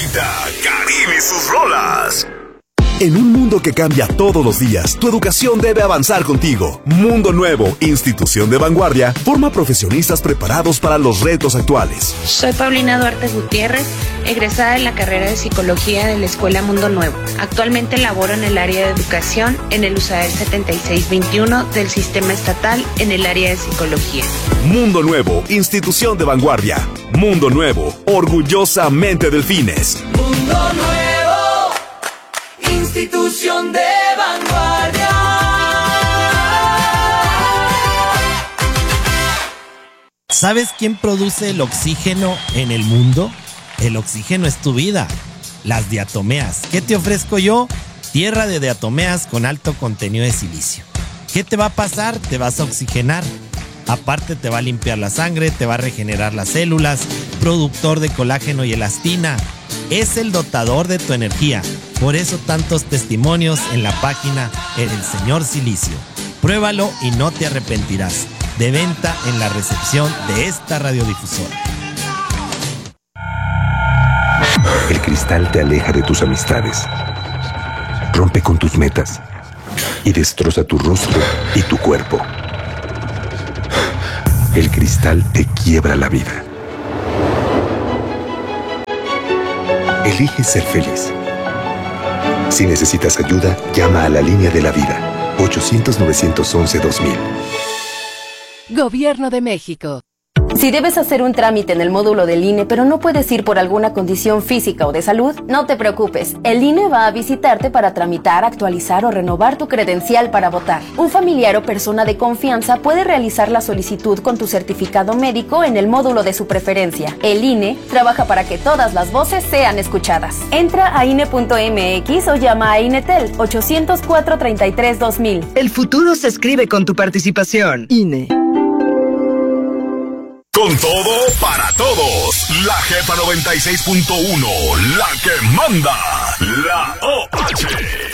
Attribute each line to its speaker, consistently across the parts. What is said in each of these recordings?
Speaker 1: presenta Karim y sus rolas.
Speaker 2: En un mundo que cambia todos los días, tu educación debe avanzar contigo. Mundo Nuevo, institución de vanguardia, forma profesionistas preparados para los retos actuales.
Speaker 3: Soy Paulina Duarte Gutiérrez, egresada en la carrera de Psicología de la Escuela Mundo Nuevo. Actualmente laboro en el área de educación en el USAER 7621 del Sistema Estatal en el área de Psicología.
Speaker 2: Mundo Nuevo, institución de vanguardia. Mundo Nuevo, orgullosamente delfines.
Speaker 4: Mundo Nuevo, institución de vanguardia.
Speaker 5: ¿Sabes quién produce el oxígeno en el mundo? El oxígeno es tu vida. Las diatomeas. ¿Qué te ofrezco yo? Tierra de diatomeas con alto contenido de silicio. ¿Qué te va a pasar? Te vas a oxigenar. Aparte te va a limpiar la sangre, te va a regenerar las células, productor de colágeno y elastina. Es el dotador de tu energía. Por eso tantos testimonios en la página El Señor Silicio. Pruébalo y no te arrepentirás. De venta en la recepción de esta radiodifusora.
Speaker 6: El cristal te aleja de tus amistades, rompe con tus metas y destroza tu rostro y tu cuerpo. El cristal te quiebra la vida. Elige ser feliz. Si necesitas ayuda, llama a la línea de la vida, 800-911-2000.
Speaker 7: Gobierno de México.
Speaker 8: Si debes hacer un trámite en el módulo del INE, pero no puedes ir por alguna condición física o de salud, no te preocupes. El INE va a visitarte para tramitar, actualizar o renovar tu credencial para votar. Un familiar o persona de confianza puede realizar la solicitud con tu certificado médico en el módulo de su preferencia. El INE trabaja para que todas las voces sean escuchadas. Entra a INE.mx o llama a INETEL 800-433-2000.
Speaker 9: El futuro se escribe con tu participación. INE.
Speaker 1: Con todo, para todos. La Jefa 96.1, la que manda. La OH.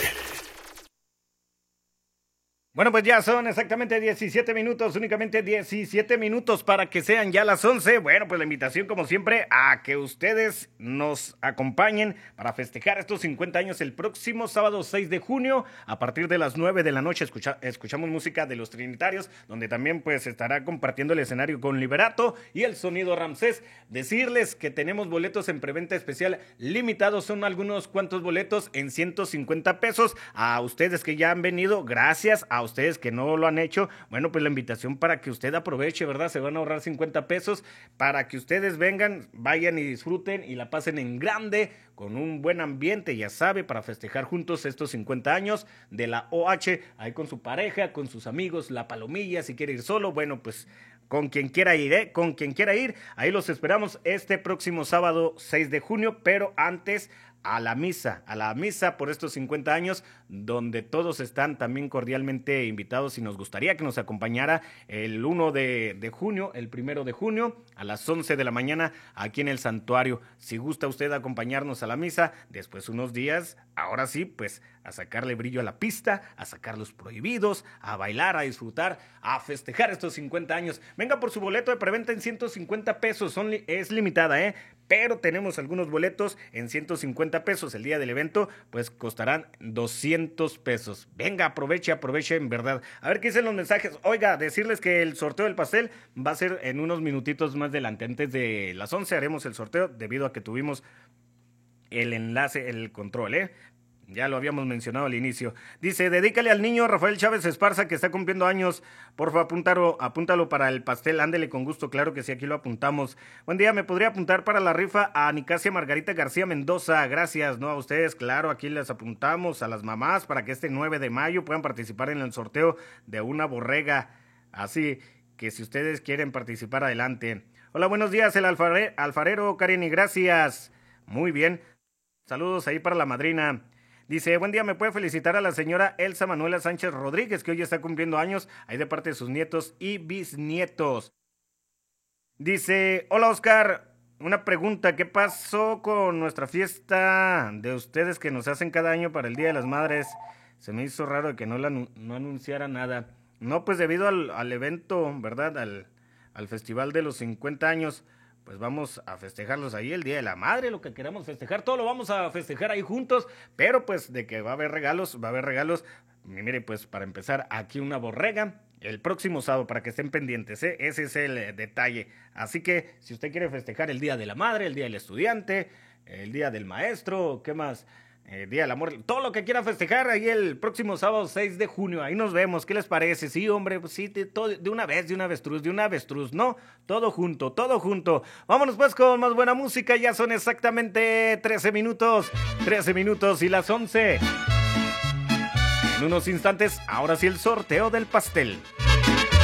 Speaker 10: Bueno, pues ya son exactamente 17 minutos, únicamente 17 minutos para que sean ya las 11. Bueno, pues la invitación, como siempre, a que ustedes nos acompañen para festejar estos 50 años el próximo sábado 6 de junio. A partir de las 9 de la noche escuchamos música de los Trinitarios, donde también pues estará compartiendo el escenario con Liberato y el Sonido Ramsés. Decirles que tenemos boletos en preventa especial limitados, son algunos cuantos boletos en 150 pesos. A ustedes que ya han venido, gracias. A ustedes que no lo han hecho, bueno, pues la invitación para que usted aproveche, ¿verdad? Se van a ahorrar 50 pesos para que ustedes vengan, vayan y disfruten y la pasen en grande, con un buen ambiente, ya sabe, para festejar juntos estos 50 años de la OH, ahí con su pareja, con sus amigos, la palomilla, si quiere ir solo, bueno, pues con quien quiera ir, con quien quiera ir, ahí los esperamos este próximo sábado 6 de junio, pero antes a la misa por estos 50 años, donde todos están también cordialmente invitados y nos gustaría que nos acompañara el 1 de junio, el 1 de junio, a las 11 de la mañana, aquí en el santuario. Si gusta usted acompañarnos a la misa, después unos días, ahora sí, pues a sacarle brillo a la pista, a sacar los prohibidos, a bailar, a disfrutar, a festejar estos 50 años. Venga por su boleto de preventa en 150 pesos, es limitada, pero tenemos algunos boletos en 150 pesos. El día del evento, pues costarán 200 pesos. Venga, aproveche en verdad. A ver qué dicen los mensajes. Oiga, decirles que el sorteo del pastel va a ser en unos minutitos más adelante. Antes de las 11 haremos el sorteo, debido a que tuvimos el enlace, el control, Ya lo habíamos mencionado al inicio. Dice, dedícale al niño Rafael Chávez Esparza, que está cumpliendo años. Porfa, apúntalo para el pastel. Ándele con gusto, claro que sí, aquí lo apuntamos. Buen día, ¿me podría apuntar para la rifa a Nicasia Margarita García Mendoza? Gracias, ¿no? A ustedes, claro, aquí les apuntamos a las mamás para que este 9 de mayo puedan participar en el sorteo de una borrega. Así que si ustedes quieren participar, adelante. Hola, buenos días, el alfarero Karen, y gracias. Muy bien. Saludos ahí para la madrina. Dice, buen día, ¿me puede felicitar a la señora Elsa Manuela Sánchez Rodríguez, que hoy está cumpliendo años, ahí de parte de sus nietos y bisnietos? Dice, hola Oscar, una pregunta, ¿qué pasó con nuestra fiesta de ustedes que nos hacen cada año para el Día de las Madres? Se me hizo raro que no anunciara nada. No, pues debido al evento, ¿verdad? Al festival de los 50 años, pues vamos a festejarlos ahí el Día de la Madre, lo que queramos festejar, todo lo vamos a festejar ahí juntos, pero pues de que va a haber regalos, mire, pues para empezar, aquí una borrega, el próximo sábado, para que estén pendientes, ese es el detalle, así que si usted quiere festejar el Día de la Madre, el Día del Estudiante, el Día del Maestro, ¿qué más?, Día del Amor, todo lo que quiera festejar ahí el próximo sábado 6 de junio, ahí nos vemos, ¿qué les parece? Sí, hombre, pues sí, todo, de una avestruz, ¿no? Todo junto, vámonos pues con más buena música, ya son exactamente 13 minutos y las 11. En unos instantes, ahora sí el sorteo del pastel.